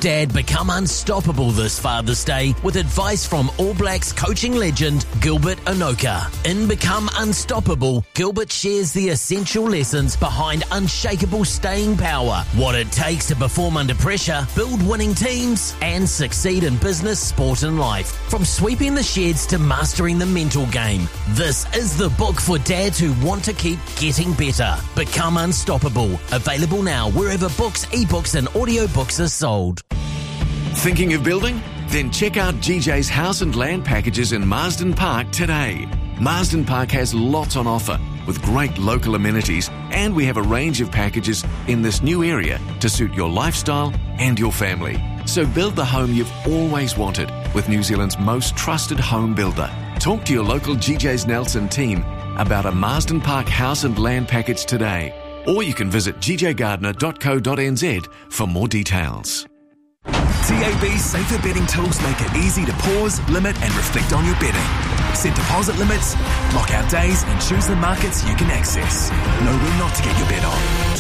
Dad become unstoppable this Father's Day with advice from All Blacks coaching legend Gilbert Enoka. In Become Unstoppable, Gilbert shares the essential lessons behind unshakable staying power, what it takes to perform under pressure, build winning teams, and succeed in business, sport and life. From sweeping the sheds to mastering the mental game, this is the book for dads who want to keep getting better. Become Unstoppable. Available now wherever books, ebooks and audiobooks are sold. Thinking of building? Then check out GJ's House and Land packages in Marsden Park today. Marsden Park has lots on offer with great local amenities, and we have a range of packages in this new area to suit your lifestyle and your family. So build the home you've always wanted with New Zealand's most trusted home builder. Talk to your local GJ's Nelson team about a Marsden Park House and Land package today, or you can visit gjgardner.co.nz for more details. TAB's safer betting tools make it easy to pause, limit and reflect on your betting. Set deposit limits, block out days and choose the markets you can access. Know when not to get your bet on.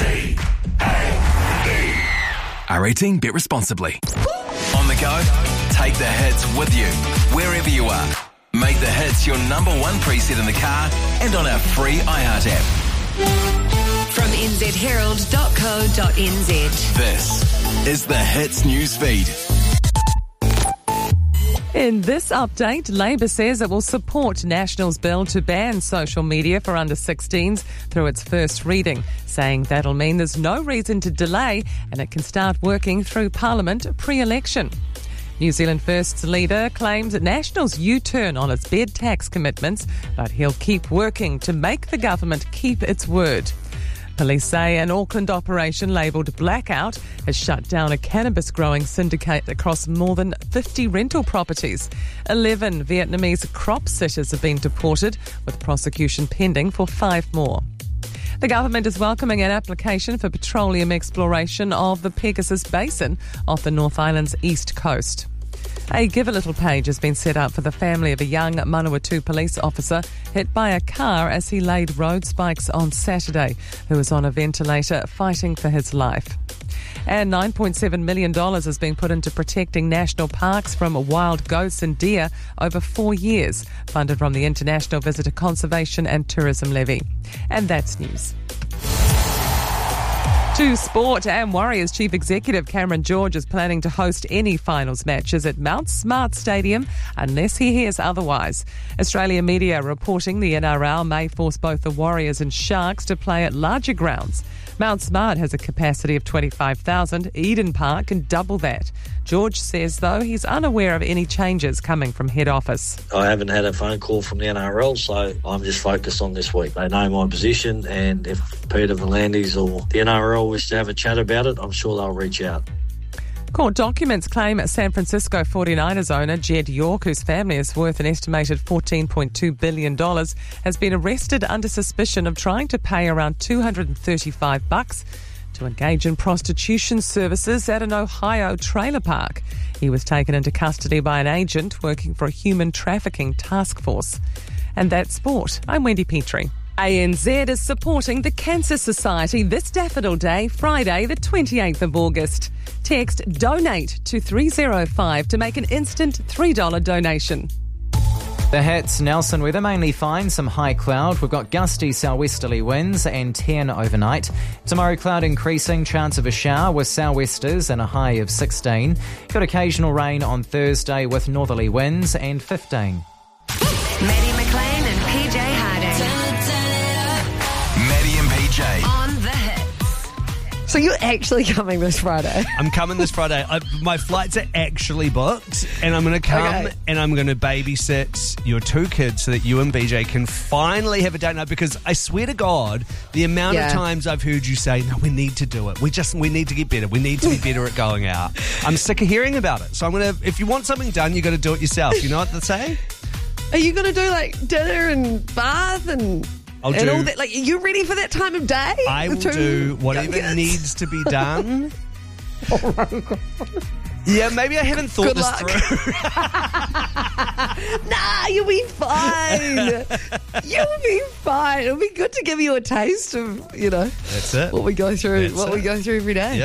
TAB. R18, bet responsibly. On the go? Take the hits with you, wherever you are. Make the hits your number one preset in the car and on our free iHeart app. From nzherald.co.nz. This is the Hits news feed. In this update, Labour says it will support National's bill to ban social media for under 16s through its first reading, saying that'll mean there's no reason to delay and it can start working through Parliament pre-election. New Zealand First's leader claims that National's U-turn on its bed tax commitments, but he'll keep working to make the government keep its word. Police say an Auckland operation labelled Blackout has shut down a cannabis growing syndicate across more than 50 rental properties. 11 Vietnamese crop sitters have been deported, with prosecution pending for 5 more. The government is welcoming an application for petroleum exploration of the Pegasus Basin off the North Island's east coast. A Give a Little page has been set up for the family of a young Manawatu police officer hit by a car as he laid road spikes on Saturday, who was on a ventilator fighting for his life. And $9.7 million has been put into protecting national parks from wild goats and deer over 4 years, funded from the International Visitor Conservation and Tourism Levy. And that's news. To sport, and Warriors Chief Executive Cameron George is planning to host any finals matches at Mount Smart Stadium unless he hears otherwise. Australian media reporting the NRL may force both the Warriors and Sharks to play at larger grounds. Mount Smart has a capacity of 25,000. Eden Park can double that. George says, though, he's unaware of any changes coming from head office. I haven't had a phone call from the NRL, so I'm just focused on this week. They know my position, and if Peter V'landys or the NRL wish to have a chat about it, I'm sure they'll reach out. Court documents claim San Francisco 49ers owner Jed York, whose family is worth an estimated $14.2 billion, has been arrested under suspicion of trying to pay around $235 to engage in prostitution services at an Ohio trailer park. He was taken into custody by an agent working for a human trafficking task force. And that's sport. I'm Wendy Petrie. ANZ is supporting the Cancer Society this Daffodil Day, Friday the 28th of August. Text DONATE to 305 to make an instant $3 donation. The Hits, Nelson weather, mainly fine, some high cloud. We've got gusty southwesterly winds and 10 overnight. Tomorrow, cloud increasing, chance of a shower with southwesters and a high of 16. Got occasional rain on Thursday with northerly winds and 15. Maddie McLean and PJ Harding. Maddie and PJ. On the Hits. So you're actually coming this Friday? I'm coming this Friday. My flights are actually booked, and I'm going to come and I'm going to babysit your 2 kids so that you and BJ can finally have a date night, because I swear to God, the amount of times I've heard you say, no, we need to do it. We need to get better. We need to be better at going out. I'm sick of hearing about it. So I'm going to, if you want something done, you got to do it yourself. You know what they say? Are you going to do like dinner and bath and all that? Like, are you ready for that time of day? I will do whatever needs to be done. Yeah, maybe I haven't thought Good this luck. through. Nah, you'll be fine. You'll be fine. It'll be good to give you a taste of, That's it. what we go through. That's we go through every day. Yep.